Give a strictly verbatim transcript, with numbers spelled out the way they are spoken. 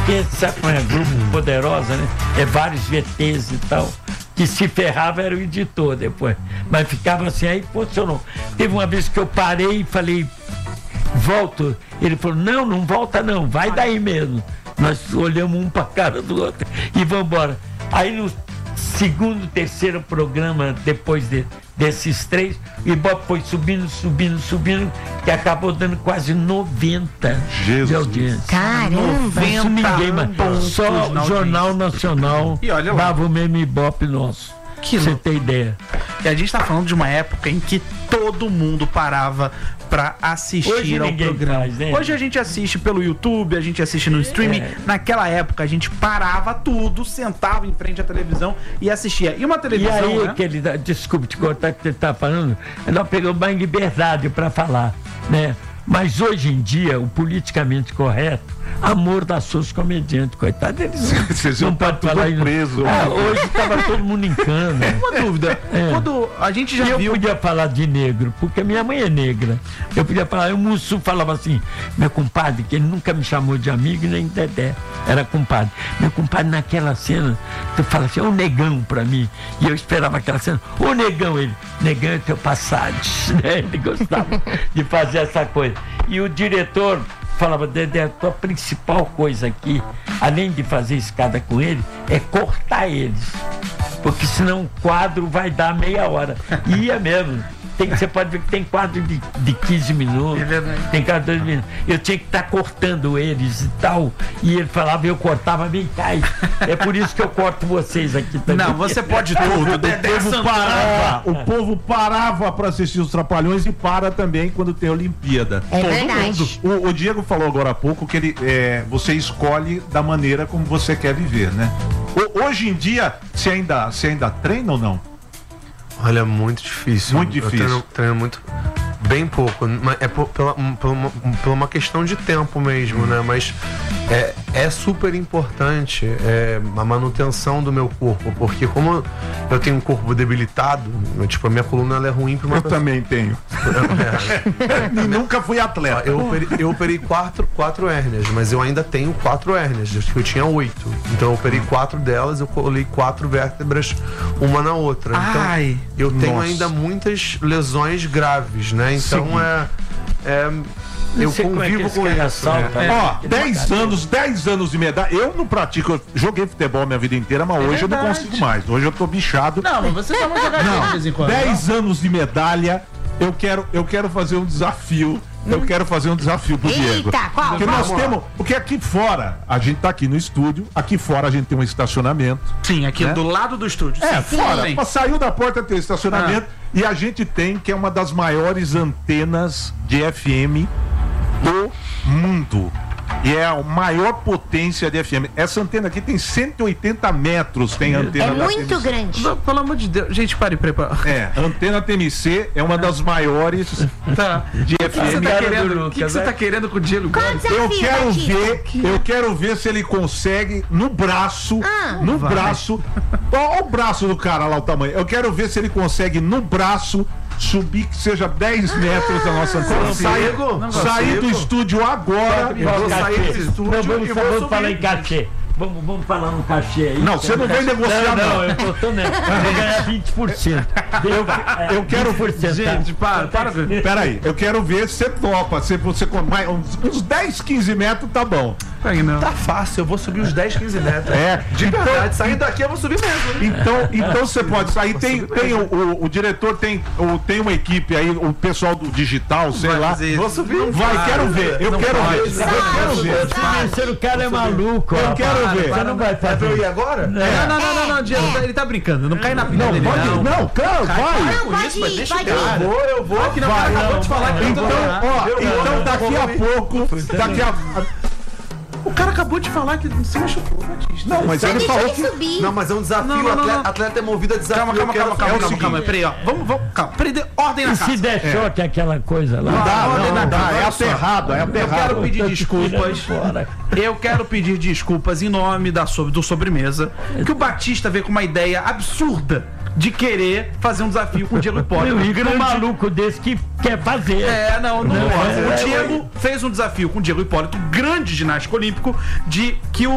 Porque, sabe como é? Grupo Poderosa, né? É vários V Tês e tal. Que se ferrava era o editor depois. Mas ficava assim, aí funcionou. Teve uma vez que eu parei e falei, volto. Ele falou, não, não volta não, vai daí mesmo. Nós olhamos um pra cara do outro e vamos embora. Aí no segundo, terceiro programa, depois de, desses três, o Ibope foi subindo, subindo, subindo, que acabou dando quase noventa Jesus. De audiência. Caramba! Isso ninguém mais. Só o Jornal Nacional E olha lá. dava o mesmo Ibope nosso. Que Você louco. tem ideia. E a gente tá falando de uma época em que todo mundo parava pra assistir Hoje ao ninguém programa. faz, né? Hoje a gente assiste pelo YouTube, a gente assiste no streaming. É. Naquela época a gente parava tudo, sentava em frente à televisão e assistia. E uma E televisão, aí, né? que ele, desculpe te cortar que você está falando, nós pegamos mais liberdade para falar, né? Mas hoje em dia, o politicamente correto, amor das suas comediantes, coitado deles. Vocês iam tá tudo isso. preso. Ah, hoje estava todo mundo em cana. Uma dúvida. É. Quando a gente já Eu viu. podia falar de negro, porque minha mãe é negra. Eu podia falar, o Mussu falava assim, meu compadre, que ele nunca me chamou de amigo nem de Dedé, era compadre. Meu compadre, naquela cena, tu fala assim, ô negão pra mim. E eu esperava aquela cena, ô negão, ele, negão é teu passagem, né? Ele gostava de fazer essa coisa. E o diretor falava, Dedé, a tua principal coisa aqui, além de fazer escada com ele, é cortar eles. Porque senão o quadro vai dar meia hora. E ia mesmo. Tem, você pode ver que tem quadro de, de quinze minutos. É verdade. Tem quadro de dois minutos. Eu tinha que estar cortando eles e tal. E ele falava, eu cortava bem cai. É por isso que eu corto vocês aqui também. Não, você pode tudo. O Dedé povo Santana. parava, o povo parava para assistir os Trapalhões e para também quando tem Olimpíada. É verdade. O, o Diego falou agora há pouco que ele, é, você escolhe da maneira como você quer viver, né? O, hoje em dia, você ainda, você ainda treina ou não? Olha, muito difícil. Muito difícil. Eu treino, treino muito, bem pouco. Mas é por, pela, por, uma, por uma questão de tempo mesmo, né? Mas é, é super importante é, a manutenção do meu corpo, porque como eu tenho um corpo debilitado, eu, tipo, a minha coluna ela é ruim para uma Eu pessoa. também tenho. É, E nunca fui atleta. eu operei, eu operei quatro, quatro hérnias, mas eu ainda tenho quatro hérnias, desde que eu tinha oito. Então eu operei quatro delas, eu colei quatro vértebras uma na outra. Então, Ai, eu tenho nossa. ainda muitas lesões graves, né? Então Sim. é, é. Eu sei como é que convivo esse com cara isso. salta, né? né? Ó, dez anos, dez anos de medalha. Eu não pratico, eu joguei futebol minha vida inteira, mas hoje eu não verdade. consigo mais. Hoje eu tô bichado. Não, mas você tá muito jogadinho de vez em quando. dez anos de medalha, eu quero, eu quero fazer um desafio. Eu quero fazer um desafio pro Eita, Diego. qual? Porque nós Vamos lá. temos. Porque aqui fora, a gente tá aqui no estúdio, aqui fora a gente tem um estacionamento. Sim, aqui Né? do lado do estúdio. É, Sim, fora. sim. Mas saiu da porta tem o estacionamento. E a gente tem, que é uma das maiores antenas de F M do mundo. E é a maior potência de F M. Essa antena aqui tem cento e oitenta metros, tem a antena É da muito T M C. grande. Não, pelo amor de Deus. Gente, pare, pare, pare. É, a antena T M C é uma das maiores Tá. de O que que você F M. tá Cara do querendo? O Lucas, que que você né? tá querendo com o Diego Qual Gomes? o Eu desafio, quero Batista? ver, eu quero ver se ele consegue no braço, Ah. no Vai. braço. Olha o braço do cara lá, o tamanho. Eu quero ver se ele consegue no braço subir que seja dez metros da nossa antena. Sair, Não sair do consigo. estúdio agora. Eu vou Cachê. sair desse estúdio Não, vamos, e vou vamos subir. falar em cachê. Vamos, vamos falar no cachê aí. Não, você não vai negociar, Não, não, não. eu tô, tô nessa. Eu vou ganhar vinte por cento. Eu, eu quero- vinte por cento, Gente, tá? para, para. Peraí, eu quero ver se você topa. Se você com mais uns, uns dez, quinze metros, tá bom. Aí não. Tá fácil, eu vou subir os dez, quinze metros. É, De verdade, saindo daqui eu vou subir mesmo. Então, então você pode sair. Tem, tem o, o, o diretor tem, o, tem uma equipe aí, o pessoal do digital, sei Vai lá. fazer isso. Vou subir. Vai, quero ver. Eu Não quero pode. ver. Eu quero ver. Terceiro, o cara é maluco. Eu ó. quero Para, ver. Você não vai É pra eu fazer. ir agora? Não, não, não, não, não, Diego, ele tá brincando. Não cai na pilha Não, dele, pode, não. não, claro, vai. Não, com pode isso, mas ir, deixa pode eu ir. ir. Eu vou, eu vou. Que não, Vai, o cara acabou não, de falar que Então, eu vou. ó, Eu então não, daqui eu a vou pouco, daqui a... O cara acabou de falar que se machucou, Batista. Não, mas ele Deixa falou ele que... subir. Não, mas é um desafio. Não, não, não, atleta, não. atleta é movido a desafio. Calma, calma, eu quero calma, calma, fazer calma, o calma. seguinte. Peraí, ó. Vamos, vamos, calma. Peraí, dê ordem na E se casa. der choque aquela coisa lá? Não dá, Olha, não, não, dá, é olha só. aterrado, é Eu quero aterrado. pedir desculpas. Fora. Eu quero pedir desculpas em nome da sob- do Sobremesa, que o Batista veio com uma ideia absurda de querer fazer um desafio com o Diego Hipólito. Eu vi um maluco desse que quer fazer. É, não, não, Não, pode. é, O é, Diego fez um desafio com o Diego Hipólito, grande ginasta olímpico, de que o